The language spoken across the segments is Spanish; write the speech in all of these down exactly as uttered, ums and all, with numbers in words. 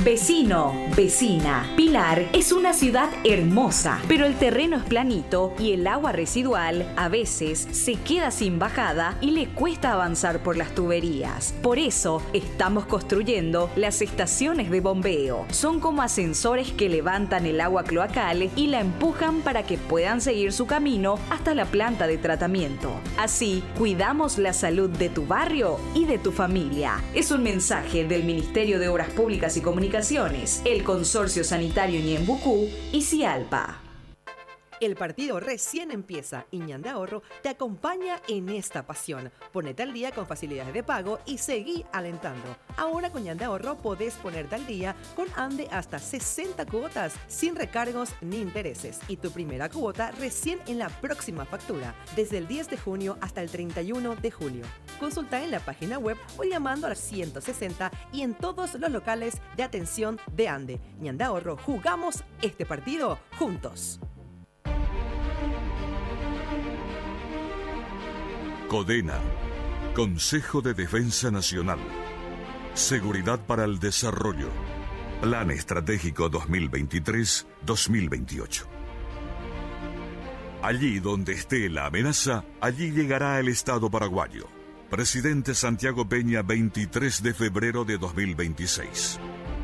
Vecino, vecina, Pilar es una ciudad hermosa, pero el terreno es planito y el agua residual a veces se queda sin bajada y le cuesta avanzar por las tuberías. Por eso estamos construyendo las estaciones de bombeo. Son como ascensores que levantan el agua cloacal y la empujan para que puedan seguir su camino hasta la planta de tratamiento. Así, cuidamos la salud de tu barrio y de tu familia. Es un mensaje del Ministerio de Obras Públicas y Comunicaciones, el Consorcio Sanitario Ñembucú y Cialpa. El partido recién empieza y Ñande Ahorro te acompaña en esta pasión. Ponete al día con facilidades de pago y seguí alentando. Ahora con Ñande Ahorro podés ponerte al día con Ande hasta sesenta cuotas sin recargos ni intereses. Y tu primera cuota recién en la próxima factura, desde el diez de junio hasta el treinta y uno de julio. Consulta en la página web o llamando al ciento sesenta y en todos los locales de atención de Ande. Ñande Ahorro, jugamos este partido juntos. CODENA, Consejo de Defensa Nacional. Seguridad para el Desarrollo. Plan Estratégico dos mil veintitrés a dos mil veintiocho. Allí donde esté la amenaza, allí llegará el Estado paraguayo. Presidente Santiago Peña, veintitrés de febrero de dos mil veintiséis.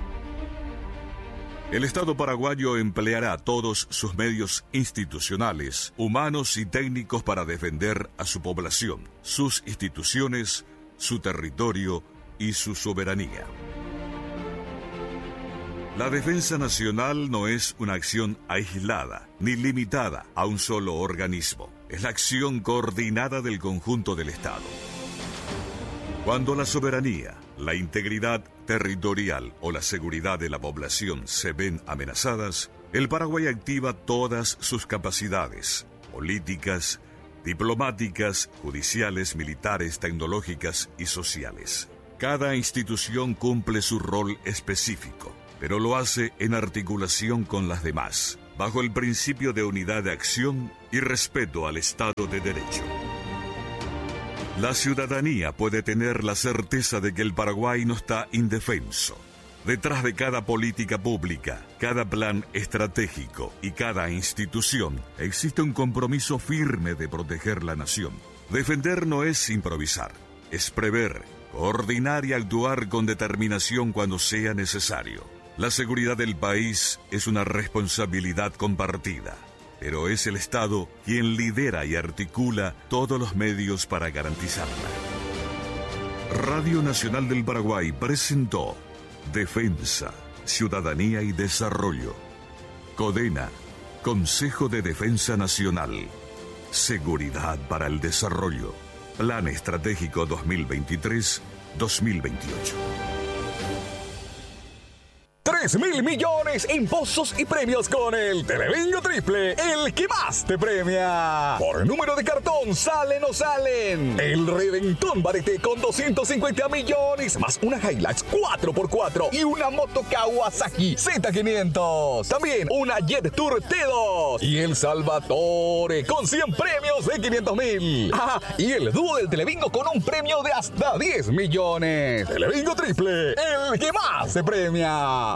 El Estado paraguayo empleará todos sus medios institucionales, humanos y técnicos para defender a su población, sus instituciones, su territorio y su soberanía. La defensa nacional no es una acción aislada ni limitada a un solo organismo. Es la acción coordinada del conjunto del Estado. Cuando la soberanía, la integridad territorial o la seguridad de la población se ven amenazadas, el Paraguay activa todas sus capacidades políticas, diplomáticas, judiciales, militares, tecnológicas y sociales. Cada institución cumple su rol específico, pero lo hace en articulación con las demás, bajo el principio de unidad de acción y respeto al Estado de Derecho. La ciudadanía puede tener la certeza de que el Paraguay no está indefenso. Detrás de cada política pública, cada plan estratégico y cada institución existe un compromiso firme de proteger la nación. Defender no es improvisar, es prever, coordinar y actuar con determinación cuando sea necesario. La seguridad del país es una responsabilidad compartida, pero es el Estado quien lidera y articula todos los medios para garantizarla. Radio Nacional del Paraguay presentó Defensa, Ciudadanía y Desarrollo. CODENA, Consejo de Defensa Nacional. Seguridad para el Desarrollo. Plan Estratégico dos mil veintitrés a dos mil veintiocho. tres mil millones en pozos y premios con el Telebingo Triple, el que más te premia. Por número de cartón, ¿salen o salen? El Reventón Barete con doscientos cincuenta millones, más una Hilux cuatro por cuatro y una moto Kawasaki Z quinientos. También una Jet Tour T dos. Y el Salvatore con cien premios de quinientos mil. Ah, y el dúo del Telebingo con un premio de hasta diez millones. Telebingo Triple, el que más te premia.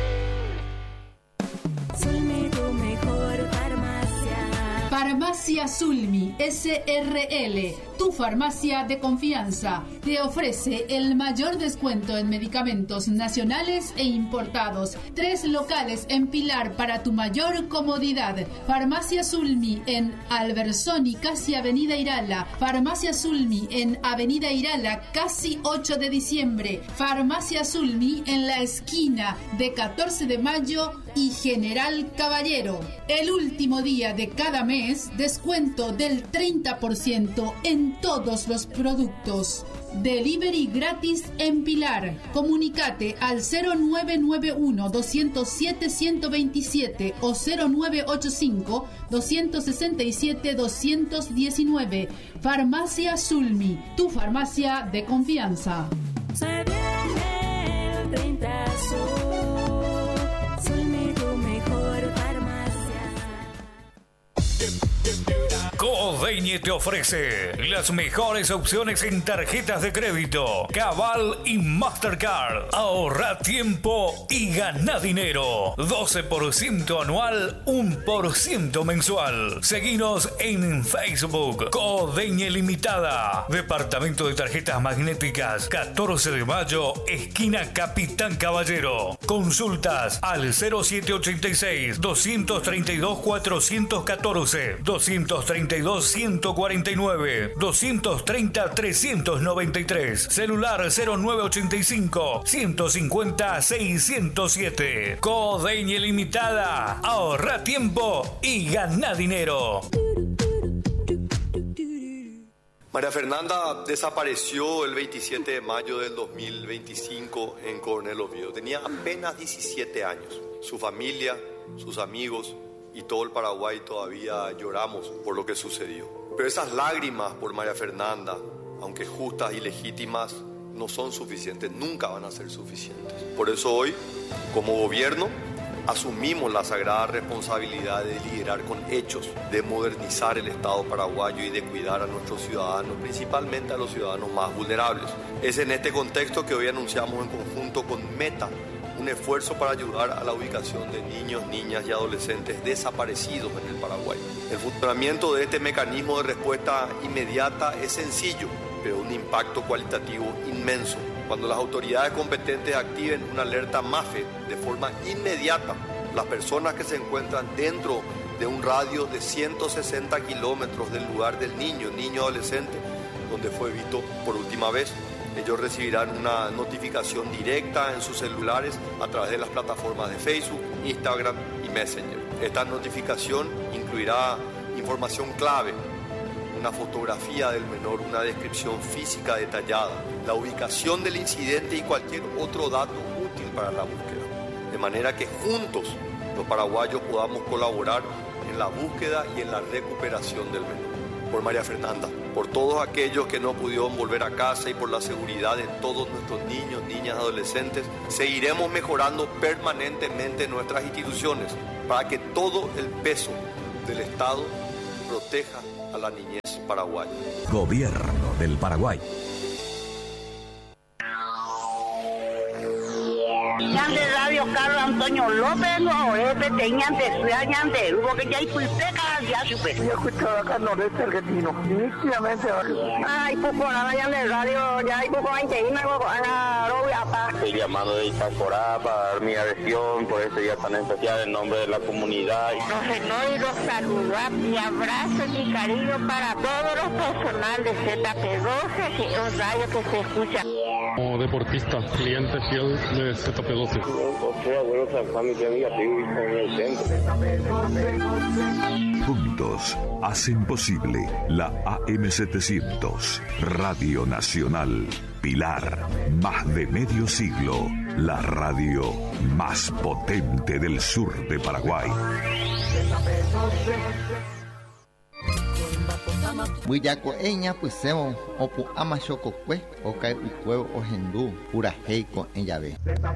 Sulmi, tu mejor farmacia. Farmacia Sulmi S R L, tu farmacia de confianza, te ofrece el mayor descuento en medicamentos nacionales e importados. Tres locales en Pilar para tu mayor comodidad. Farmacia Sulmi en Albersoni, casi Avenida Irala. Farmacia Sulmi en Avenida Irala, casi ocho de diciembre. Farmacia Sulmi en la esquina de catorce de mayo y General Caballero. El último día de cada mes, descuento del treinta por ciento en todos los productos. Delivery gratis en Pilar. Comunicate al cero nueve nueve uno, dos cero siete, uno dos siete o cero nueve ocho cinco, dos seis siete, dos uno nueve. Farmacia Sulmi, tu farmacia de confianza. Se viene el treinta Sur. Sulmi, tu mejor farmacia. CODENA. Codeñe te ofrece las mejores opciones en tarjetas de crédito, Cabal y Mastercard. Ahorra tiempo y gana dinero. doce por ciento anual, uno por ciento mensual. Seguinos en Facebook. Codeñe Limitada. Departamento de Tarjetas Magnéticas, catorce de mayo, esquina Capitán Caballero. Consultas al cero siete ochenta y seis, doscientos treinta y dos, cuatrocientos catorce, doscientos treinta y dos, ciento cuarenta y nueve, doscientos treinta, trescientos noventa y tres. Celular cero nueve ochenta y cinco, ciento cincuenta, seiscientos siete. Codeñe Limitada. Ahorra tiempo y gana dinero. María Fernanda desapareció el veintisiete de mayo del dos mil veinticinco en Coronel Oviedo. Tenía apenas diecisiete años. Su familia, sus amigos y todo el Paraguay todavía lloramos por lo que sucedió. Pero esas lágrimas por María Fernanda, aunque justas y legítimas, no son suficientes, nunca van a ser suficientes. Por eso hoy, como gobierno, asumimos la sagrada responsabilidad de liderar con hechos, de modernizar el Estado paraguayo y de cuidar a nuestros ciudadanos, principalmente a los ciudadanos más vulnerables. Es en este contexto que hoy anunciamos en conjunto con Meta un esfuerzo para ayudar a la ubicación de niños, niñas y adolescentes desaparecidos en el Paraguay. El funcionamiento de este mecanismo de respuesta inmediata es sencillo, pero un impacto cualitativo inmenso. Cuando las autoridades competentes activen una alerta MAFE de forma inmediata, las personas que se encuentran dentro de un radio de ciento sesenta kilómetros del lugar del niño, niño adolescente, donde fue visto por última vez, ellos recibirán una notificación directa en sus celulares a través de las plataformas de Facebook, Instagram y Messenger. Esta notificación incluirá información clave, una fotografía del menor, una descripción física detallada, la ubicación del incidente y cualquier otro dato útil para la búsqueda. De manera que juntos los paraguayos podamos colaborar en la búsqueda y en la recuperación del menor. Por María Fernanda, por todos aquellos que no pudieron volver a casa y por la seguridad de todos nuestros niños, niñas, adolescentes, seguiremos mejorando permanentemente nuestras instituciones para que todo el peso del Estado proteja a la niñez paraguaya. Gobierno del Paraguay. Ñande Radio Carlos Antonio López, no, este tenían de ciudad, ñande, hubo que ya hay pulpeca, ya supe. Yo escuchaba acá Noreste Argentino, nítidamente. Ay, poco nada, ñande Radio, ya hay poco veinte y me poco, Ana Robia, pa. Estoy llamando de Itacorá para dar mi adhesión por este día tan especial en nombre de la comunidad. Los renoy, los saludos, mi abrazo y mi cariño para todos los personal de Z P doce, que es un radio que se escucha. Como deportista, cliente fiel de Z P doce. Juntos hacen posible la A M setecientos, Radio Nacional Pilar. Más de medio siglo, la radio más potente del sur de Paraguay. Buyaco eña pusemos opu amachoko kue okai ukueo ohendu pura heiko en llave.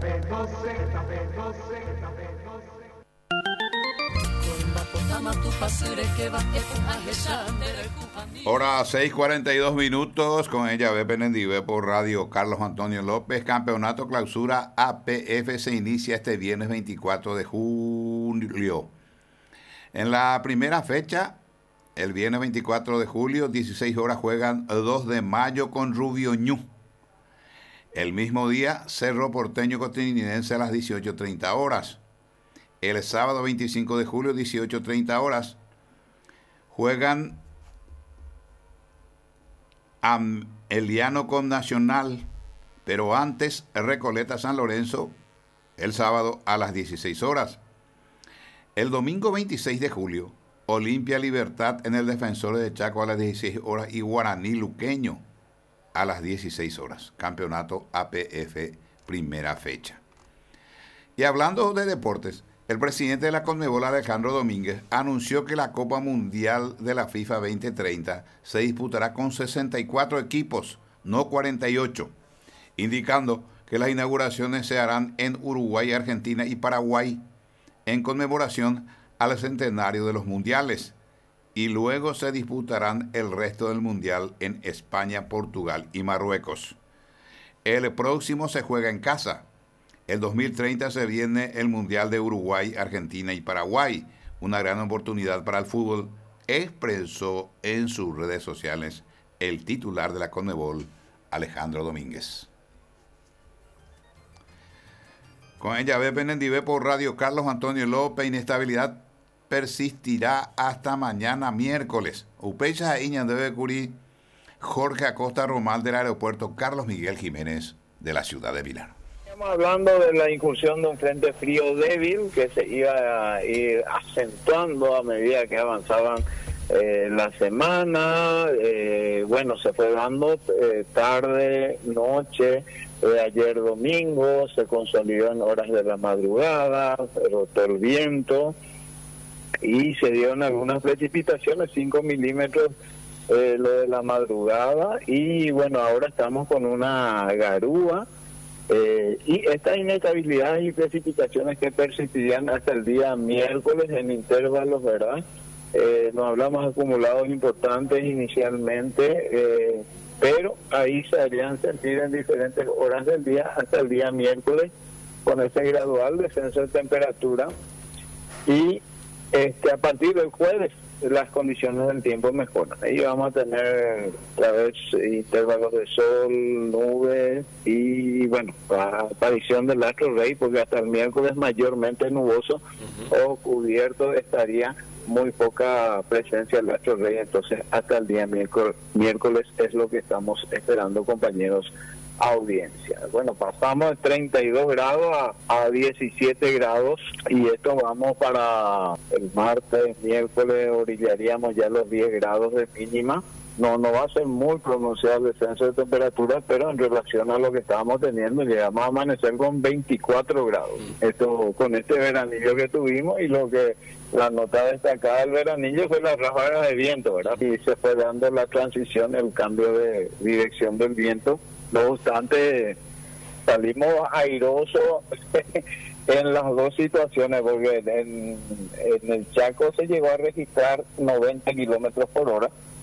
Hora seis cuarenta y dos minutos con ella ve Penendive por Radio Carlos Antonio López. Campeonato Clausura A P F se inicia este viernes veinticuatro de julio. En la primera fecha, el viernes veinticuatro de julio, dieciséis horas, juegan dos de mayo con Rubio Ñu. El mismo día, Cerro Porteño Cotrinense a las dieciocho treinta horas. El sábado veinticinco de julio, dieciocho treinta horas, juegan Eliano con Nacional, pero antes Recoleta San Lorenzo, el sábado a las dieciséis horas. El domingo veintiséis de julio, Olimpia Libertad en el Defensor de Chaco a las dieciséis horas y Guaraní Luqueño a las dieciséis horas. Campeonato A P F, primera fecha. Y hablando de deportes, el presidente de la Conmebol, Alejandro Domínguez, anunció que la Copa Mundial de la FIFA veinte treinta se disputará con sesenta y cuatro equipos, no cuarenta y ocho, indicando que las inauguraciones se harán en Uruguay, Argentina y Paraguay, en conmemoración al centenario de los mundiales. y luego se disputarán el resto del Mundial en España, Portugal y Marruecos. El próximo se juega en casa. El dos mil treinta se viene el Mundial de Uruguay, Argentina y Paraguay, una gran oportunidad para el fútbol, expresó en sus redes sociales el titular de la Conmebol, Alejandro Domínguez. Con ella ve Penendive por Radio Carlos Antonio López. Inestabilidad persistirá hasta mañana miércoles. Upecha Iñan debe Curí, Jorge Acosta Romal del aeropuerto Carlos Miguel Jiménez de la ciudad de Pilar. Estamos hablando de la incursión de un frente frío débil que se iba a ir acentuando a medida que avanzaban eh, la semana. Eh, bueno, se fue dando eh, tarde, noche. Eh, ayer domingo se consolidó en horas de la madrugada, rotó el viento y se dieron algunas precipitaciones, cinco milímetros eh, lo de la madrugada, y bueno, ahora estamos con una garúa eh, y estas inestabilidades y precipitaciones que persistirían hasta el día miércoles en intervalos, ¿verdad? Eh, nos hablamos acumulados importantes inicialmente, eh, pero ahí se harían sentir en diferentes horas del día hasta el día miércoles con ese gradual descenso de temperatura, y este a partir del jueves las condiciones del tiempo mejoran. Ahí vamos a tener otra vez intervalos de sol, nubes y bueno, aparición del astro rey, porque hasta el miércoles mayormente nuboso uh-huh. o cubierto estaría muy poca presencia del astro rey, entonces hasta el día miércoles, miércoles es lo que estamos esperando, compañeros audiencia. Bueno, pasamos de treinta y dos grados a, a diecisiete grados, y esto vamos para el martes, miércoles orillaríamos ya los diez grados de mínima. No, no va a ser muy pronunciado el descenso de temperatura, pero en relación a lo que estábamos teniendo, llegamos a amanecer con veinticuatro grados. Esto con este veranillo que tuvimos, y lo que la nota destacada del veranillo fue la ráfaga de viento, ¿verdad? Y se fue dando la transición, el cambio de dirección del viento. No obstante, salimos airosos en las dos situaciones, porque en, en el Chaco se llegó a registrar noventa kilómetros por hora,